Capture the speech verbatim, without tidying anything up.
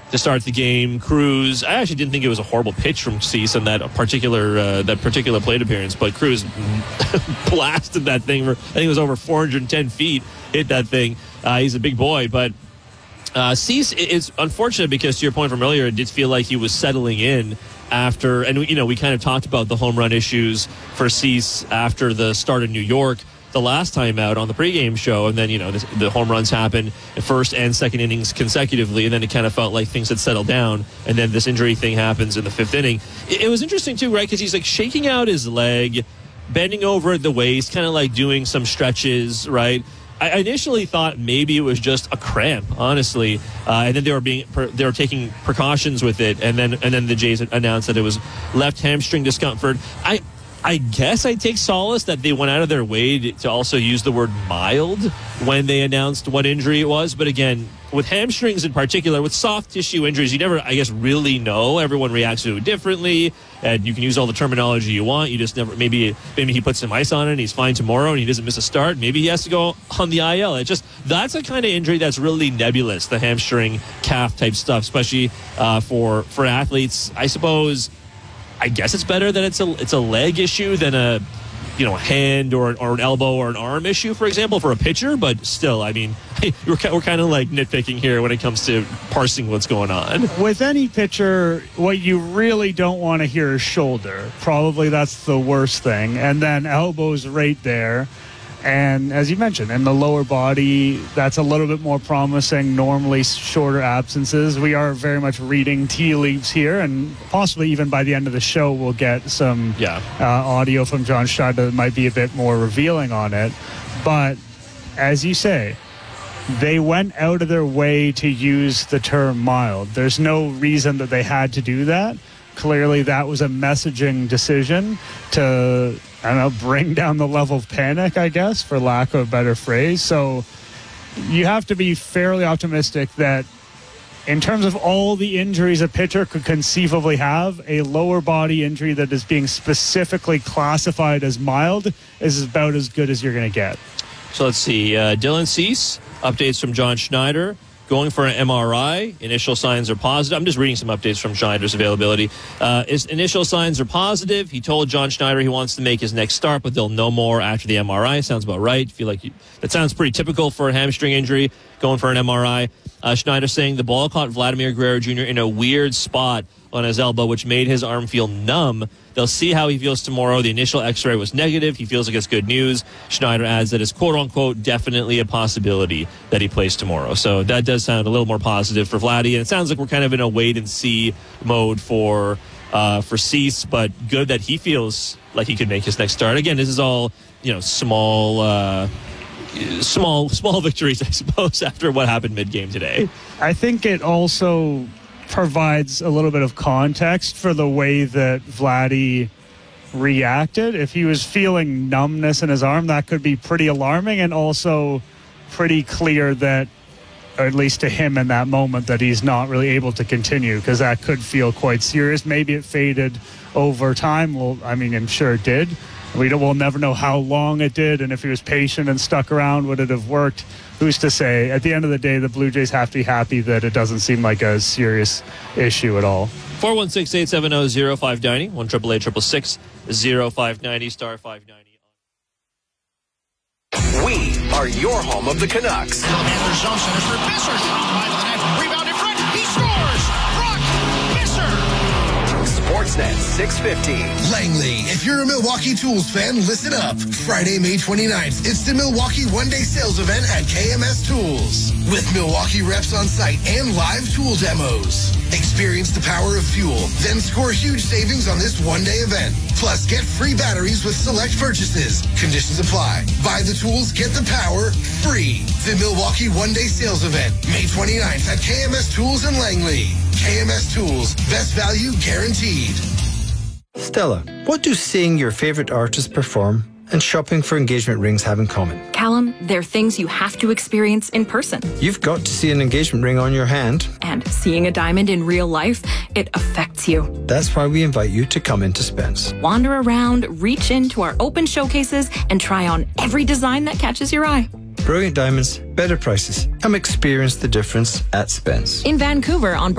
to start the game. Cruz, I actually didn't think it was a horrible pitch from Cease on that particular uh, that particular plate appearance, but Cruz blasted that thing for, I think it was over four hundred ten feet, hit that thing. Uh, he's a big boy, but uh, Cease is unfortunate because, to your point from earlier, it did feel like he was settling in after, and you know, we kind of talked about the home run issues for Cease after the start in New York the last time out on the pregame show, and then, you know, the, the home runs happened in first and second innings consecutively, and then it kind of felt like things had settled down, and then this injury thing happens in the fifth inning. It, it was interesting too, right, because he's like shaking out his leg, bending over at the waist, kind of like doing some stretches, right? I initially thought maybe it was just a cramp, honestly, uh, and then they were being they were taking precautions with it, and then and then the Jays announced that it was left hamstring discomfort. I I guess I take solace that they went out of their way to also use the word mild when they announced what injury it was. But again, with hamstrings in particular, with soft tissue injuries, you never, I guess, really know. Everyone reacts to it differently, and you can use all the terminology you want. You just never, maybe maybe he puts some ice on it and he's fine tomorrow and he doesn't miss a start. Maybe he has to go on the I L. It just, that's a kind of injury that's really nebulous, the hamstring, calf type stuff, especially uh, for, for athletes. I suppose, I guess it's better that it's a it's a leg issue than a, you know, hand or or an elbow or an arm issue, for example, for a pitcher. But still, I mean, we're we're kind of like nitpicking here when it comes to parsing what's going on. With any pitcher, what you really don't want to hear is shoulder. Probably that's the worst thing, and then elbows right there. And as you mentioned, in the lower body, that's a little bit more promising. Normally shorter absences. We are very much reading tea leaves here, and possibly even by the end of the show, we'll get some yeah. uh, audio from John Schneider that might be a bit more revealing on it. But as you say, they went out of their way to use the term mild. There's no reason that they had to do that. Clearly, that was a messaging decision to, I don't know, bring down the level of panic, I guess, for lack of a better phrase. So you have to be fairly optimistic that in terms of all the injuries a pitcher could conceivably have, a lower body injury that is being specifically classified as mild is about as good as you're going to get. So let's see. Uh, Dylan Cease, updates from John Schneider. Going for an M R I. Initial signs are positive. I'm just reading some updates from Schneider's availability. Uh, his initial signs are positive. He told John Schneider he wants to make his next start, but they'll know more after the M R I. Sounds about right. I feel like you, that sounds pretty typical for a hamstring injury, going for an M R I. Uh, Schneider saying the ball caught Vladimir Guerrero Junior in a weird spot on his elbow, which made his arm feel numb. They'll see how he feels tomorrow. The initial x-ray was negative. He feels like it's good news. Schneider adds that it's quote-unquote definitely a possibility that he plays tomorrow. So that does sound a little more positive for Vladdy. And it sounds like we're kind of in a wait-and-see mode for uh, for Cease, but good that he feels like he could make his next start. Again, this is all, you know, small... Uh, small small victories, I suppose, after what happened mid-game today. I think it also provides a little bit of context for the way that Vladdy reacted. If he was feeling numbness in his arm, that could be pretty alarming, and also pretty clear that, or at least to him in that moment, that he's not really able to continue, because that could feel quite serious. Maybe it faded over time. Well, I mean, I'm sure it did. We don't, we'll never know how long it did, and if he was patient and stuck around, would it have worked? Who's to say? At the end of the day, the Blue Jays have to be happy that it doesn't seem like a serious issue at all. four one six, eight seven zero, zero five nine zero, one eight eight eight six six, zero five nine zero, star five ninety. We are your home of the Canucks. Handler zone center for Messer. Shot by the net. Rebound in front. He scores. Brock Messer. Sportsnet six fifty. Langley, if you're a Milwaukee Tools fan, listen up. Friday, May twenty-ninth, it's the Milwaukee one-day sales event at K M S Tools. With Milwaukee reps on site and live tool demos. Experience the power of fuel, then score huge savings on this one-day event. Plus, get free batteries with select purchases. Conditions apply. Buy the tools, get the power, free. The Milwaukee one-day sales event, May twenty-ninth at K M S Tools in Langley. K M S Tools, best value guaranteed. Stella, what do seeing your favorite artist perform and shopping for engagement rings have in common? Callum, they're things you have to experience in person. You've got to see an engagement ring on your hand. And seeing a diamond in real life, it affects you. That's why we invite you to come into Spence. Wander around, reach into our open showcases, and try on every design that catches your eye. Brilliant diamonds, better prices. Come experience the difference at Spence. In Vancouver on